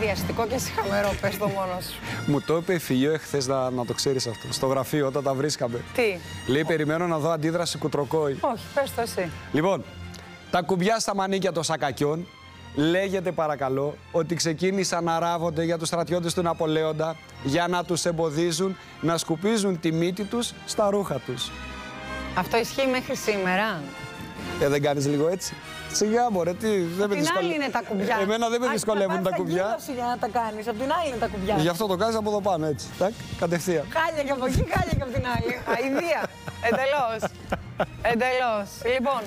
κάτι αστικό και συχαμερό, πες το μόνος σου. Μου το είπε η Φιλιό εχθές, να το ξέρεις αυτό. Στο γραφείο όταν τα βρίσκαμε. Τι? Λέει, περιμένω να δω αντίδραση κουτροκόη. Όχι, πες το εσύ. Λοιπόν, τα κουμπιά στα μανίκια των σακακιών λέγεται παρακαλώ ότι ξεκίνησαν να ράβονται για τους στρατιώτες του Ναπολέοντα για να τους εμποδίζουν να σκουπίζουν τη μύτη τους στα ρούχα τους. Αυτό ισχύει μέχρι σήμερα. Δεν κάνεις λίγο έτσι? Σιγά μωρέ, τι, δεν με Απ' την άλλη είναι τα κουμπιά. Εμένα δεν με δυσκολεύουν τα κουμπιά. Για να τα κάνεις, απ' την άλλη είναι τα κουμπιά. Γι' αυτό το κάνεις από εδώ πάνω έτσι, κατευθείαν. Χάλια και από εκεί, χάλια και από την άλλη. Αηδία. Εντελώς. Εντελώς. Λοιπόν,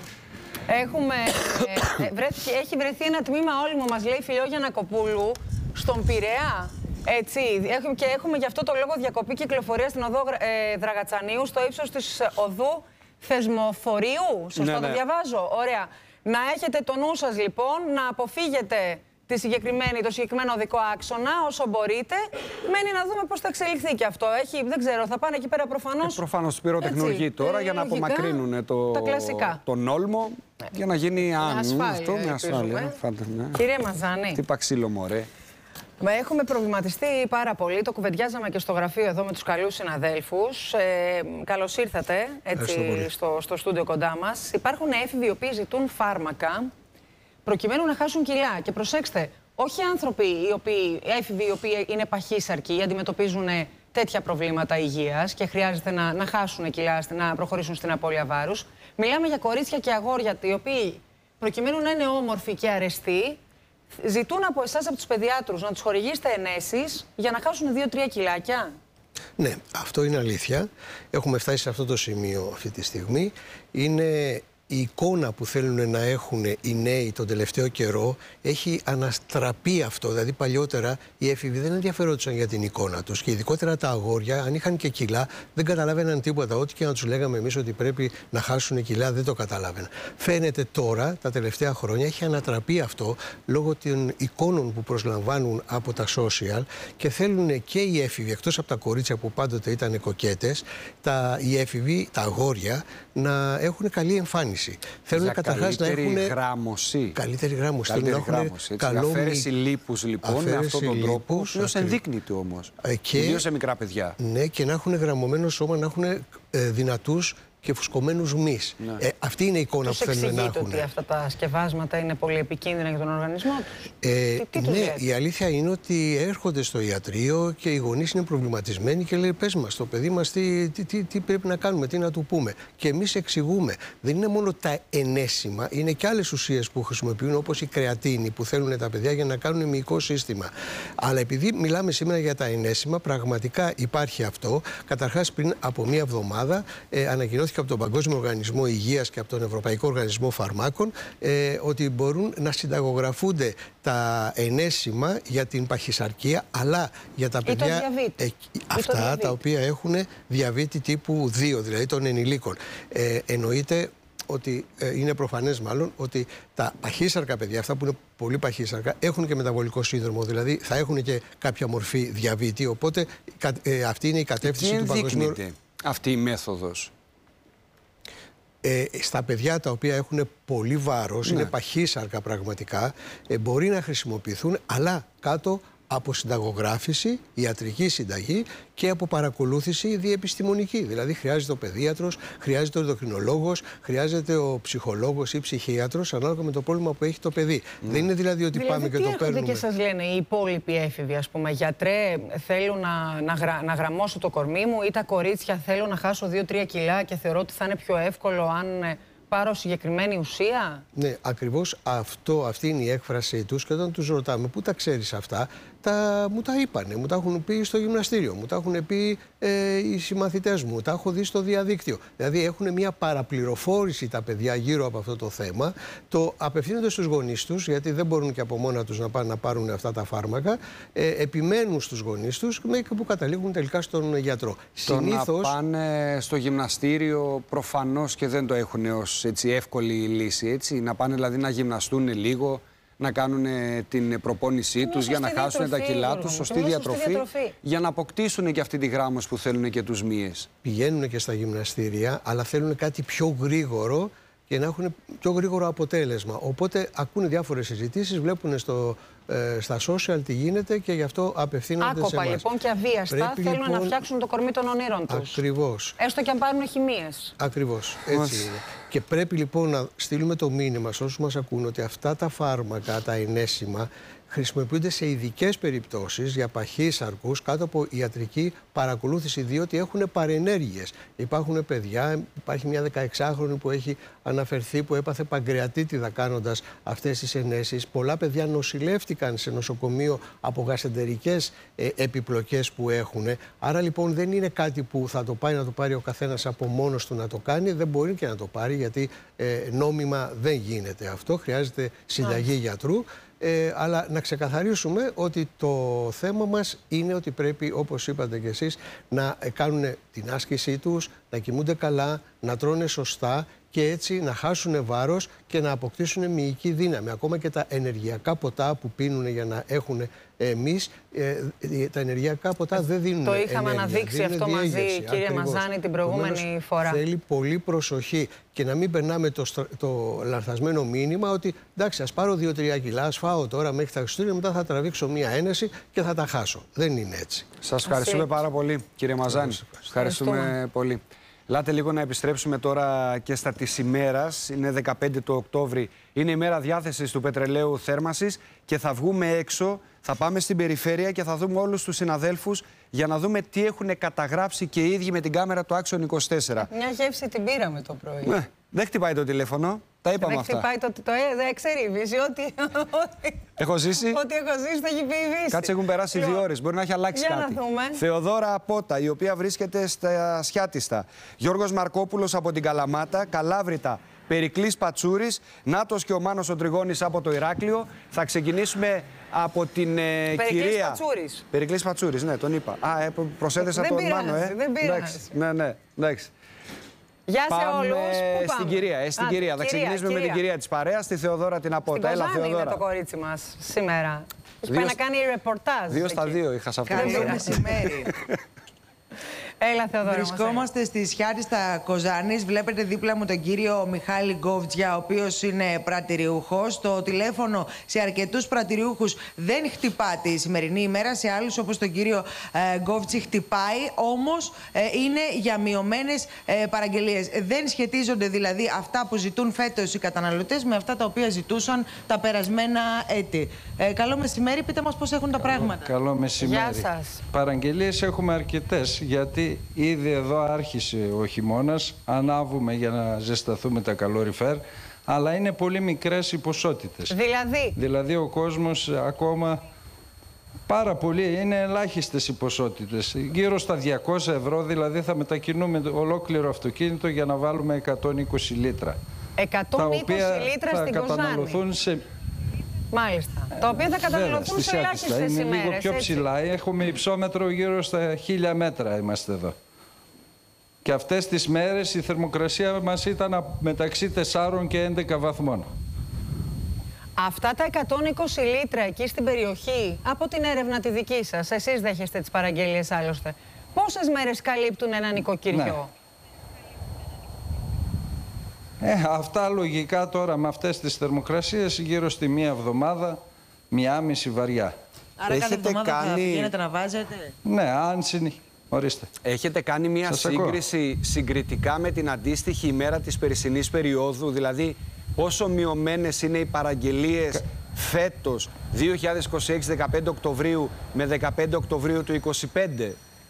έχει βρεθεί ένα τμήμα όλιμο, μας λέει η Φιλιό Γιαννακοπούλου, στον Πειραιά. Έτσι, και έχουμε γι' αυτό το λόγο διακοπή κυκλοφορία στην οδό Δραγατσανίου στο ύψος της οδού Θεσμοφορίου. Σωστά το διαβάζω? Ωραία. Να έχετε το νου σας λοιπόν, να αποφύγετε το συγκεκριμένο οδικό άξονα όσο μπορείτε. Μένει να δούμε πώς θα εξελιχθεί και αυτό. Δεν ξέρω, θα πάνε εκεί πέρα προφανώς. Προφανώς πυροτεχνουργοί τώρα για να απομακρύνουν τον όλμο για να γίνει ασφάλεια. Κύριε Μαζάνη. Τι παξίλο μωρέ. Έχουμε προβληματιστεί πάρα πολύ. Το κουβεντιάζαμε και στο γραφείο εδώ με τους καλούς συναδέλφους. Καλώς ήρθατε στο στούντιο κοντά μας. Υπάρχουν έφηβοι οι οποίοι ζητούν φάρμακα προκειμένου να χάσουν κιλά. Και προσέξτε, όχι άνθρωποι έφηβοι οι οποίοι είναι παχύσαρκοι ή αντιμετωπίζουν τέτοια προβλήματα υγείας και χρειάζεται να χάσουν κιλά, να προχωρήσουν στην απώλεια βάρους. Μιλάμε για κορίτσια και αγόρια οι οποίοι προκειμένου να είναι όμορφοι και αρεστοί, ζητούν από εσάς, από τους παιδιάτρους, να τους χορηγήσετε ενέσεις για να χάσουν 2-3 κιλάκια. Ναι, αυτό είναι αλήθεια. Έχουμε φτάσει σε αυτό το σημείο αυτή τη στιγμή. Είναι η εικόνα που θέλουν να έχουν οι νέοι τον τελευταίο καιρό, έχει αναστραπεί αυτό. Δηλαδή παλιότερα οι έφηβοι δεν ενδιαφερόντουσαν για την εικόνα τους και ειδικότερα τα αγόρια, αν είχαν και κιλά, δεν καταλάβαιναν τίποτα. Ό,τι και να τους λέγαμε εμείς ότι πρέπει να χάσουν κιλά, δεν το καταλάβαιναν. Φαίνεται τώρα, τα τελευταία χρόνια, έχει ανατραπεί αυτό λόγω των εικόνων που προσλαμβάνουν από τα social και θέλουν και οι έφηβοι, εκτός από τα κορίτσια που πάντοτε ήταν κοκέτες, οι έφηβοι, τα αγόρια, να έχουν καλή εμφάνιση. Θέλουν καταρχάς να έχουν γράμμωση. Καλύτερη γράμμωση. Αφαίρεση λίπους λοιπόν με αυτόν τον τρόπο. Ο οποίος ενδείκνυται όμως. Ιδίως σε μικρά παιδιά. Ναι, και να έχουν γραμμωμένο σώμα, να έχουν δυνατούς και φουσκωμένους μυς. Ναι. Αυτή είναι η εικόνα που θέλουν να έχουν. Εξηγείτε ότι αυτά τα σκευάσματα είναι πολύ επικίνδυνα για τον οργανισμό τους? Ναι, η αλήθεια είναι ότι έρχονται στο ιατρείο και οι γονείς είναι προβληματισμένοι και λέει πες μας, το παιδί μας τι πρέπει να κάνουμε, τι να του πούμε. Και εμείς εξηγούμε. Δεν είναι μόνο τα ενέσιμα, είναι και άλλες ουσίες που χρησιμοποιούν όπως η κρεατίνη που θέλουν τα παιδιά για να κάνουν μυϊκό σύστημα. Αλλά επειδή μιλάμε σήμερα για τα ενέσιμα, πραγματικά υπάρχει αυτό. Καταρχάς πριν από μία εβδομάδα ανακοινώθηκε από τον Παγκόσμιο Οργανισμό Υγείας και από τον Ευρωπαϊκό Οργανισμό Φαρμάκων ότι μπορούν να συνταγογραφούνται τα ενέσιμα για την παχυσαρκία, αλλά για τα παιδιά αυτά τα οποία έχουν διαβήτη τύπου 2, δηλαδή των ενηλίκων. Εννοείται ότι είναι προφανές μάλλον ότι τα παχύσαρκα παιδιά, αυτά που είναι πολύ παχύσαρκα, έχουν και μεταβολικό σύνδρομο, δηλαδή θα έχουν και κάποια μορφή διαβήτη, οπότε αυτή είναι η κατεύθυνση του Παγκοσμίου. Αυτή η μέθοδος. Στα παιδιά τα οποία έχουν πολύ βάρος, είναι παχύσαρκα πραγματικά, μπορεί να χρησιμοποιηθούν, αλλά κάτω από συνταγογράφηση, ιατρική συνταγή και από παρακολούθηση διεπιστημονική. Δηλαδή χρειάζεται ο παιδίατρος, χρειάζεται ο ενδοκρινολόγος, χρειάζεται ο ψυχολόγος ή ψυχίατρος ανάλογα με το πρόβλημα που έχει το παιδί. Δεν είναι δηλαδή ότι πάμε και το παίρνουμε. Και σας λένε οι υπόλοιποι έφηβοι, ας πούμε, γιατρέ, θέλω να γραμμώσω το κορμί μου, ή τα κορίτσια θέλω να χάσω 2-3 κιλά και θεωρώ ότι θα είναι πιο εύκολο αν πάρω συγκεκριμένη ουσία. Ναι, ακριβώς αυτή είναι η έκφρασή τους και όταν τους ρωτάμε πού τα ξέρεις αυτά, μου τα είπανε, μου τα έχουν πει στο γυμναστήριο, μου τα έχουν πει οι συμμαθητές μου, τα έχω δει στο διαδίκτυο. Δηλαδή έχουν μια παραπληροφόρηση τα παιδιά γύρω από αυτό το θέμα, το απευθύνονται στους γονείς τους, γιατί δεν μπορούν και από μόνα τους να πάνε να πάρουν αυτά τα φάρμακα, επιμένουν στους γονείς τους και που καταλήγουν τελικά στον γιατρό. Συνήθως να πάνε στο γυμναστήριο προφανώς και δεν το έχουν ως εύκολη λύση, έτσι, να πάνε δηλαδή να γυμναστούν λίγο, να κάνουν την προπόνησή τους για να χάσουν τα κιλά τους, σωστή διατροφή, για να αποκτήσουν και αυτή τη γράμμωση που θέλουν και τους μύες. Πηγαίνουν και στα γυμναστήρια, αλλά θέλουν κάτι πιο γρήγορο και να έχουν πιο γρήγορο αποτέλεσμα. Οπότε ακούνε διάφορες συζητήσεις, βλέπουν στα social τι γίνεται και γι' αυτό απευθύνονται σε εμάς. Λοιπόν και αβίαστα θέλουν να φτιάξουν το κορμί των ονείρων τους. Ακριβώς. Έστω και αν πάρουν χημείες. Ακριβώς. Έτσι είναι. Και πρέπει λοιπόν να στείλουμε το μήνυμα σε όσους μας ακούν ότι αυτά τα φάρμακα, τα ενέσιμα, χρησιμοποιούνται σε ειδικές περιπτώσεις για παχύσαρκους κάτω από ιατρική παρακολούθηση, διότι έχουν παρενέργειες. Υπάρχουν παιδιά, υπάρχει μια 16χρονη που έχει αναφερθεί που έπαθε παγκρεατίτιδα κάνοντας αυτές τις ενέσεις. Πολλά παιδιά νοσηλεύτηκαν σε νοσοκομείο από γαστεντερικές επιπλοκές που έχουν. Άρα λοιπόν δεν είναι κάτι που θα το πάει να το πάρει ο καθένας από μόνος του να το κάνει. Δεν μπορεί και να το πάρει γιατί νόμιμα δεν γίνεται αυτό. Χρειάζεται συνταγή γιατρού. Αλλά να ξεκαθαρίσουμε ότι το θέμα μας είναι ότι πρέπει, όπως είπατε και εσείς, να κάνουν την άσκησή τους, να κοιμούνται καλά, να τρώνε σωστά και έτσι να χάσουν βάρος και να αποκτήσουν μυϊκή δύναμη. Ακόμα και τα ενεργειακά ποτά που πίνουν για να έχουν εμείς, τα ενεργειακά ποτά δεν δίνουν ενέργεια. Το είχαμε αναδείξει αυτό μαζί, κύριε Μαζάνη, την προηγούμενη φορά. Θέλει πολύ προσοχή και να μην περνάμε το λανθασμένο μήνυμα ότι εντάξει, ας πάρω 2-3 κιλά, ας φάω τώρα μέχρι τα Χριστούγεννα, μετά θα τραβήξω μία ένεση και θα τα χάσω. Δεν είναι έτσι. Σας ευχαριστούμε πάρα πολύ, κύριε Μαζάνη. Ευχαριστούμε πολύ. Λάτε λίγο να επιστρέψουμε τώρα και στα της ημέρας. Είναι 15 του Οκτώβρη. Είναι η μέρα διάθεσης του πετρελαίου θέρμανσης και θα βγούμε έξω, θα πάμε στην περιφέρεια και θα δούμε όλους τους συναδέλφους για να δούμε τι έχουν καταγράψει και οι ίδιοι με την κάμερα του Action 24. Μια γεύση την πήραμε το πρωί. Ναι, δεν χτυπάει το τηλέφωνο. Τα είπαμε αυτά. Δεν χτυπάει δεν ξέρει η Βύση ότι... Έχω ζήσει. Ό,τι έχω ζήσει θα έχει πει η Βύση. Κάτσε, έχουν περάσει 2 ώρες. Μπορεί να έχει αλλάξει κάτι. Να δούμε. Θεοδόρα Απότα, η οποία βρίσκεται στα Σιάτιστα. Γιώργος Μαρκόπουλος από την Καλαμάτα. Καλάβρητα, Περικλής Πατσούρης. Νάτος και ο Μάνος ο Τριγώνης από το Ηράκλειο. Θα ξεκινήσουμε από την κυρία... Πατσούρης. Περικλής Πατσούρης, ναι, τον είπα. Προσέθεσα τον Μάνο, Δεν πειράζει. Ναι, εντάξει. Γεια σε όλους. Στην κυρία. Θα ξεκινήσουμε με την κυρία της παρέας, τη Θεοδόρα την Απότα. Έλα, Θεοδόρα. Είναι το κορίτσι μας σήμερα. Έχει πάει να κάνει ρεπορτάζ. 2 στα 2 είχα σε αυτό. Καλό μεσημέρι. Έλα, Θεοδόρα. Βρισκόμαστε στη Σιάτιστα Κοζάνης. Βλέπετε δίπλα μου τον κύριο Μιχάλη Γκόβτζια, ο οποίος είναι πρατηριούχος. Το τηλέφωνο σε αρκετούς πρατηριούχους δεν χτυπά τη σημερινή ημέρα. Σε άλλους, όπως τον κύριο Γκόβτζη, χτυπάει. Όμως είναι για μειωμένες παραγγελίες. Δεν σχετίζονται δηλαδή αυτά που ζητούν φέτος οι καταναλωτές με αυτά τα οποία ζητούσαν τα περασμένα έτη. Καλό μεσημέρι. Πείτε μας πώς έχουν τα πράγματα. Καλό μεσημέρι. Γεια σας. Παραγγελίες έχουμε αρκετές, γιατί ήδη εδώ άρχισε ο χειμώνας, ανάβουμε για να ζεσταθούμε τα καλόριφερ, αλλά είναι πολύ μικρές οι ποσότητες. Δηλαδή ο κόσμος ακόμα πάρα πολύ, είναι ελάχιστες οι ποσότητες. Γύρω στα 200 ευρώ, δηλαδή θα μετακινούμε ολόκληρο αυτοκίνητο για να βάλουμε 120 λίτρα. 120 λίτρα στην καταναλωθούν σε... Μάλιστα. Τα οποία θα καταναλωθούν σε ελάχιστες ημέρες. Είναι λίγο πιο ψηλά. Έχουμε υψόμετρο γύρω στα 1000 μέτρα είμαστε εδώ. Και αυτές τις μέρες η θερμοκρασία μας ήταν μεταξύ 4 και 11 βαθμών. Αυτά τα 120 λίτρα εκεί στην περιοχή, από την έρευνα τη δική σας, εσείς δέχεστε τις παραγγελίες άλλωστε, πόσες μέρες καλύπτουν ένα νοικοκυριό? Ναι. Αυτά λογικά τώρα με αυτές τις θερμοκρασίες γύρω στη μία εβδομάδα, μία μισή βαριά. Άρα κάθε εβδομάδα θα πηγαίνετε να βάζετε? Ναι, αν ορίστε. Έχετε κάνει μία σύγκριση συγκριτικά με την αντίστοιχη ημέρα της περσινής περίοδου, δηλαδή πόσο μειωμένες είναι οι παραγγελίες φέτος 2026 15 Οκτωβρίου με 15 Οκτωβρίου του 2025?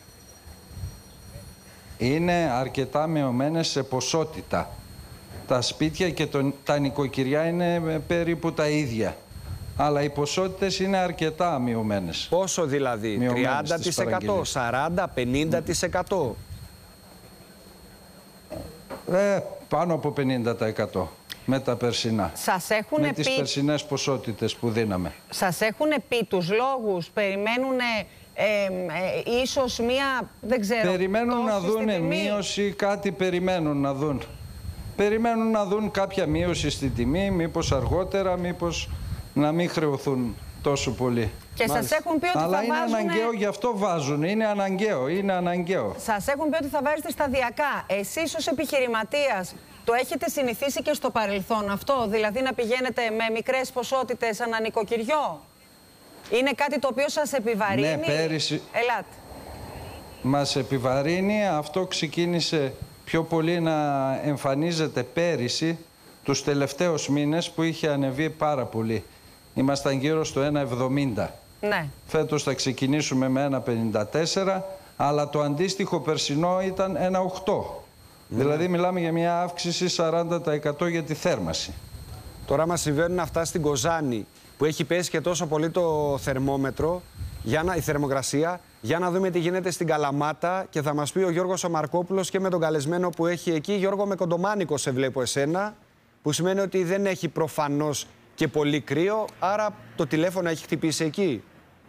Είναι αρκετά μειωμένες σε ποσότητα. Τα σπίτια και τα νοικοκυριά είναι περίπου τα ίδια. Αλλά οι ποσότητες είναι αρκετά μειωμένες. Πόσο δηλαδή? 30%, 40%, 50%? Πάνω από 50% με τα περσινά. Σας έχουν με τις περσινές ποσότητες που δίναμε. Σας έχουν πει τους λόγους? Περιμένουν ίσως μία, δεν ξέρω... Περιμένουν να δουν μείωση, κάτι περιμένουν να δουν. Περιμένουν να δουν κάποια μείωση στην τιμή, μήπως αργότερα, μήπως να μην χρεωθούν τόσο πολύ. Και σας έχουν πει ότι αλλά θα είναι βάζουν... αναγκαίο, γι' αυτό βάζουν. Είναι αναγκαίο, είναι αναγκαίο. Σας έχουν πει ότι θα βάζετε σταδιακά. Εσείς ως επιχειρηματίας Το έχετε συνηθίσει και στο παρελθόν αυτό, δηλαδή να πηγαίνετε με μικρές ποσότητες ανά νοικοκυριό? Είναι κάτι το οποίο σας επιβαρύνει? Ναι, πέρυσι... Ελάτε. Μας επιβαρύνει. Αυτό ξεκίνησε πιο πολύ να εμφανίζεται πέρυσι, τους τελευταίους μήνες που είχε ανεβεί πάρα πολύ. Ήμασταν γύρω στο 1,70. Ναι. Φέτος θα ξεκινήσουμε με 1,54, αλλά το αντίστοιχο περσινό ήταν 1,8. Δηλαδή μιλάμε για μια αύξηση 40% για τη θέρμαση. Τώρα μας συμβαίνουν αυτά στην Κοζάνη, που έχει πέσει και τόσο πολύ το θερμόμετρο, η θερμοκρασία, για να δούμε τι γίνεται στην Καλαμάτα, και θα μας πει ο Γιώργος ο Μαρκόπουλος και με τον καλεσμένο που έχει εκεί. Γιώργο, με κοντομάνικο σε βλέπω εσένα, που σημαίνει ότι δεν έχει προφανώς και πολύ κρύο, άρα το τηλέφωνο έχει χτυπήσει εκεί.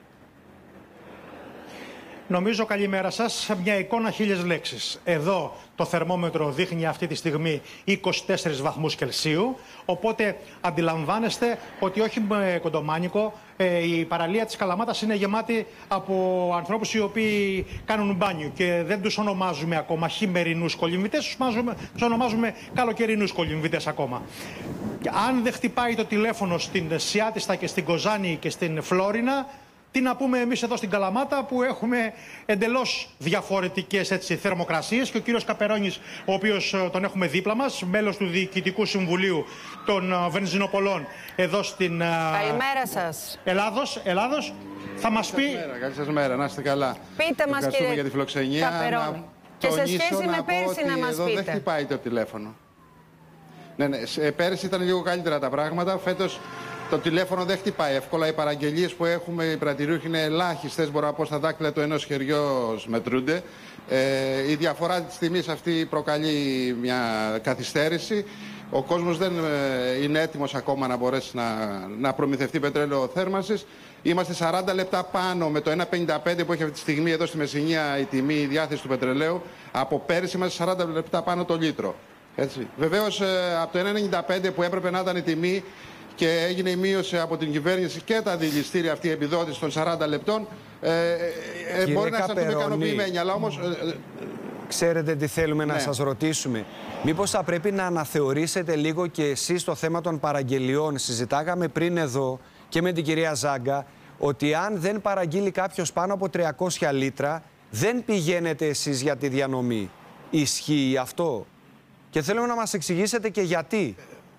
Νομίζω, καλημέρα σας, μια εικόνα 1000 λέξεις. Εδώ το θερμόμετρο δείχνει αυτή τη στιγμή 24 βαθμούς Κελσίου, οπότε αντιλαμβάνεστε ότι όχι με κοντομάνικο, η παραλία της Καλαμάτας είναι γεμάτη από ανθρώπους οι οποίοι κάνουν μπάνιο και δεν τους ονομάζουμε ακόμα χειμερινούς κολυμβητές, τους ονομάζουμε καλοκαιρινούς κολυμβητές ακόμα. Αν δεν χτυπάει το τηλέφωνο στην Σιάτιστα και στην Κοζάνη και στην Φλόρινα, τι να πούμε εμείς εδώ στην Καλαμάτα, που έχουμε εντελώς διαφορετικές θερμοκρασίες, και ο κύριος Καπερώνης, ο οποίος τον έχουμε δίπλα μας, μέλος του Διοικητικού Συμβουλίου των Βενζινοπολών εδώ στην Καλημέρα σας. Ελλάδος, θα μας πει... Καλή σας μέρα, να είστε καλά. Πείτε μας, κύριε για τη φιλοξενία. Καπερώνη. Και σε σχέση με πέρσι να μας εδώ πείτε. Δεν χτυπάει το τηλέφωνο. Ναι, πέρσι ήταν λίγο καλύτερα τα πράγματα. Φέτος το τηλέφωνο δεν χτυπάει εύκολα. Οι παραγγελίες που έχουμε, οι πρατηριούχοι, είναι ελάχιστες. Μπορώ να πω στα δάκτυλα του ενός χεριός μετρούνται. Η διαφορά της τιμής αυτή προκαλεί μια καθυστέρηση. Ο κόσμος δεν είναι έτοιμος ακόμα να μπορέσει να προμηθευτεί πετρέλαιο θέρμανσης. Είμαστε 40 λεπτά πάνω με το 1,55 που έχει αυτή τη στιγμή εδώ στη Μεσσηνία η τιμή, η διάθεση του πετρελαίου. Από πέρυσι είμαστε 40 λεπτά πάνω το λίτρο. Έτσι. Βεβαίως από το 1,95 που έπρεπε να ήταν η τιμή και έγινε η μείωση από την κυβέρνηση και τα δηληστήρια, αυτή η επιδότηση των 40 λεπτών, μπορεί να αισθανθούμε ικανοποιημένοι, αλλά όμως... Ξέρετε τι θέλουμε να σας ρωτήσουμε? Μήπως θα πρέπει να αναθεωρήσετε λίγο και εσείς το θέμα των παραγγελιών? Συζητάγαμε πριν εδώ και με την κυρία Ζάγκα ότι αν δεν παραγγείλει κάποιος πάνω από 300 λίτρα, δεν πηγαίνετε εσείς για τη διανομή. Ισχύει αυτό? Και θέλουμε να μας εξηγήσετε και γιατί.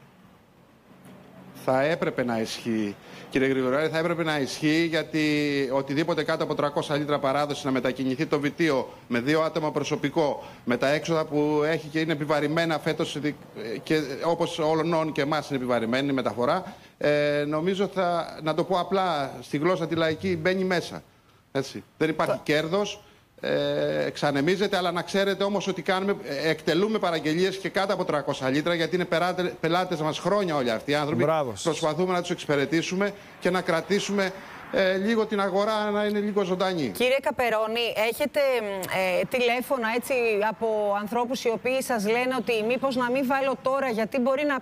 Θα έπρεπε να ισχύει, κύριε Γρηγοράκη, θα έπρεπε να ισχύει, γιατί οτιδήποτε κάτω από 300 λίτρα παράδοση να μετακινηθεί το βιτίο με 2 άτομα προσωπικό, με τα έξοδα που έχει και είναι επιβαρημένα φέτος, και όπως όλων και εμάς είναι επιβαρημένη η μεταφορά, νομίζω να το πω απλά στη γλώσσα τη λαϊκή, μπαίνει μέσα. Έτσι. Δεν υπάρχει κέρδος. Εξανεμίζεται, αλλά να ξέρετε όμως ότι εκτελούμε παραγγελίες και κάτω από 300 λίτρα, γιατί είναι πελάτες μας χρόνια όλοι αυτοί οι άνθρωποι. Προσπαθούμε να τους εξυπηρετήσουμε και να κρατήσουμε λίγο την αγορά να είναι λίγο ζωντανή. Κύριε Καπερώνη, έχετε τηλέφωνα έτσι από ανθρώπους οι οποίοι σας λένε ότι μήπως να μην βάλω τώρα, γιατί μπορεί να